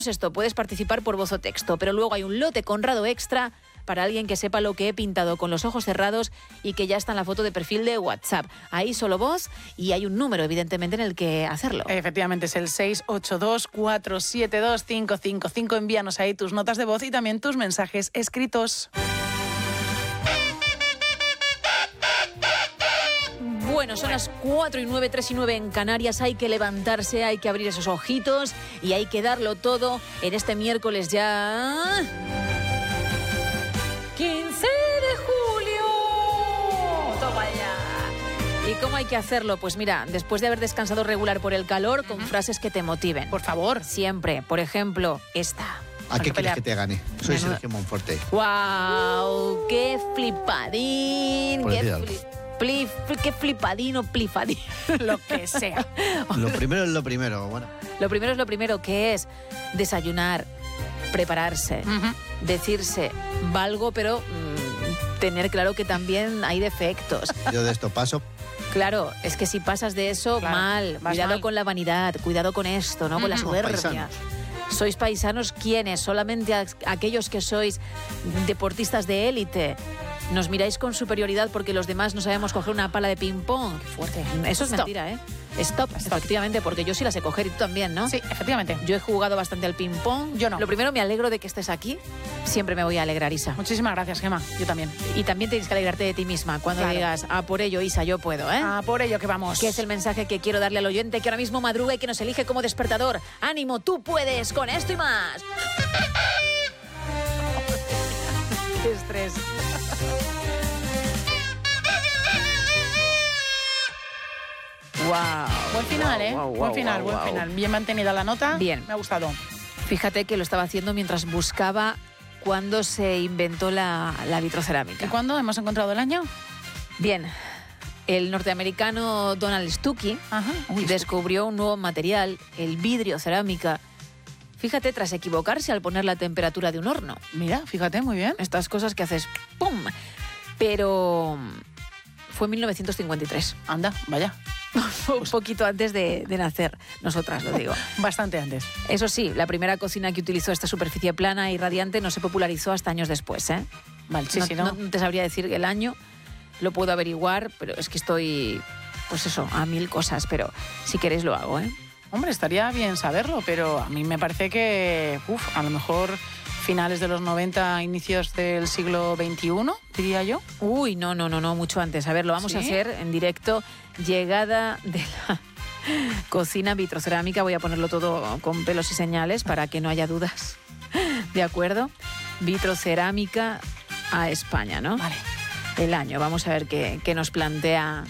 esto, puedes participar por voz o texto, pero luego hay un lote Conrado extra para alguien que sepa lo que he pintado con los ojos cerrados y que ya está en la foto de perfil de WhatsApp. Ahí solo voz y hay un número, evidentemente, en el que hacerlo. Efectivamente, es el 682-472-555. Envíanos ahí tus notas de voz y también tus mensajes escritos. Bueno, son las 4:09, 3:09 en Canarias. Hay que levantarse, hay que abrir esos ojitos y hay que darlo todo en este miércoles ya... 15 de julio. Toma ya. ¿Y cómo hay que hacerlo? Pues mira, después de haber descansado regular por el calor, con frases que te motiven. Por favor. Siempre. Por ejemplo, esta. ¿A qué quieres que te gane? Soy Sergio Monforte. ¡Guau! ¡Qué flipadín! ¡Qué flipadín o plifadín! Lo que sea. Lo primero es lo primero. Bueno. Lo primero es lo primero, que es desayunar, prepararse, decirse, valgo, pero tener claro que también hay defectos. Yo de esto paso. Claro, es que si pasas de eso, claro, mal. Cuidado mal con la vanidad, cuidado con esto, ¿no? Con la soberbia. Paisanos. ¿Sois paisanos quiénes? Solamente aquellos que sois deportistas de élite. Nos miráis con superioridad porque los demás no sabemos coger una pala de ping-pong. Qué fuerte. Eso es mentira, ¿eh? Stop, efectivamente, porque yo sí la sé coger y tú también, ¿no? Sí, efectivamente. Yo he jugado bastante al ping-pong. Yo no. Lo primero, me alegro de que estés aquí. Siempre me voy a alegrar, Isa. Muchísimas gracias, Gemma. Yo también. Y también tienes que alegrarte de ti misma cuando digas, a por ello, Isa, yo puedo, ¿eh? A por ello que vamos. Que es el mensaje que quiero darle al oyente que ahora mismo madruga y que nos elige como despertador. ¡Ánimo, tú puedes con esto y más! ¡Qué estrés! ¡Wow! Buen final, ¿eh? Buen final. Bien mantenida la nota. Bien. Me ha gustado. Fíjate que lo estaba haciendo mientras buscaba cuándo se inventó la vitrocerámica. ¿Y cuándo hemos encontrado el año? Bien. El norteamericano Donald Stuckey descubrió un nuevo material, el vidrio cerámica. Fíjate, tras equivocarse al poner la temperatura de un horno. Mira, fíjate, muy bien. Estas cosas que haces ¡pum! Pero fue en 1953. Anda, vaya. Un poquito antes de nacer, nosotras lo digo. Bastante antes. Eso sí, la primera cocina que utilizó esta superficie plana y radiante no se popularizó hasta años después, ¿eh? Vale, sí, no te sabría decir el año, lo puedo averiguar, pero es que estoy, pues eso, a 1000 cosas, pero si queréis lo hago, ¿eh? Hombre, estaría bien saberlo, pero a mí me parece que, a lo mejor finales de los 90, inicios del siglo XXI, diría yo. Uy, no, mucho antes. A ver, lo vamos a hacer en directo. Llegada de la cocina vitrocerámica. Voy a ponerlo todo con pelos y señales para que no haya dudas. ¿De acuerdo? Vitrocerámica a España, ¿no? Vale. El año. Vamos a ver qué nos plantea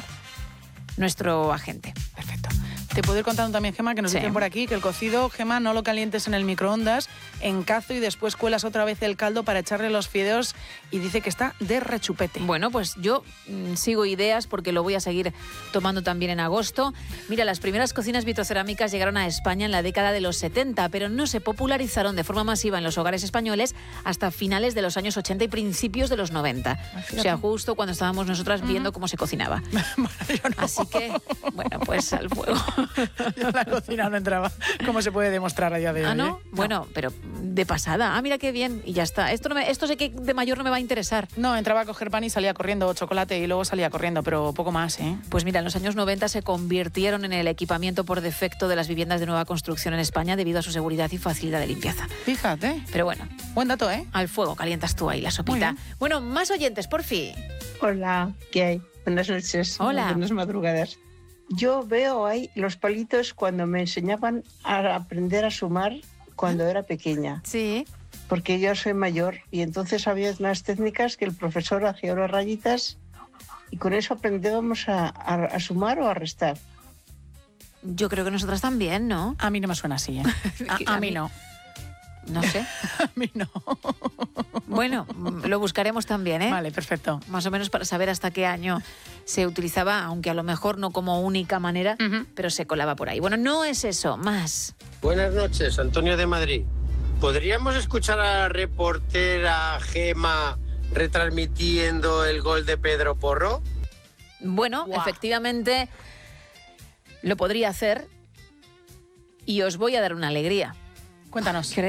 nuestro agente. Perfecto. Te puedo ir contando también, Gemma, que nos dicen por aquí que el cocido, Gemma, no lo calientes en el microondas, en cazo, y después cuelas otra vez el caldo para echarle los fideos, y dice que está de rechupete. Bueno, pues yo sigo ideas porque lo voy a seguir tomando también en agosto. Mira, las primeras cocinas vitrocerámicas llegaron a España en la década de los 70, pero no se popularizaron de forma masiva en los hogares españoles hasta finales de los años 80 y principios de los 90. O sea, justo cuando estábamos nosotras viendo cómo se cocinaba. Bueno, yo no. Así que, bueno, pues al fuego. Yo en la cocina no entraba. ¿Cómo se puede demostrar a día de hoy? ¿No? Bueno, pero de pasada. Mira qué bien. Y ya está. Esto sé que de mayor no me va a interesar. No, entraba a coger pan y salía corriendo, chocolate, y luego salía corriendo, pero poco más, ¿eh? Pues mira, en los años 90 se convirtieron en el equipamiento por defecto de las viviendas de nueva construcción en España debido a su seguridad y facilidad de limpieza. Fíjate. Pero bueno. Buen dato, ¿eh? Al fuego calientas tú ahí la sopita. Bueno, más oyentes, por fin. Hola, ¿qué hay? Buenas noches. Hola. Buenas madrugadas. Yo veo ahí los palitos cuando me enseñaban a aprender a sumar cuando era pequeña. Sí. Porque yo soy mayor y entonces había unas técnicas que el profesor hacía unas rayitas y con eso aprendíamos a sumar o a restar. Yo creo que nosotras también, ¿no? A mí no me suena así, ¿eh? A mí no. No sé. A mí no. Bueno, lo buscaremos también, ¿eh? Vale, perfecto. Más o menos para saber hasta qué año se utilizaba, aunque a lo mejor no como única manera, pero se colaba por ahí. Bueno, no es eso, más. Buenas noches, Antonio de Madrid. ¿Podríamos escuchar a la reportera Gemma retransmitiendo el gol de Pedro Porro? Bueno, efectivamente lo podría hacer y os voy a dar una alegría. Cuéntanos.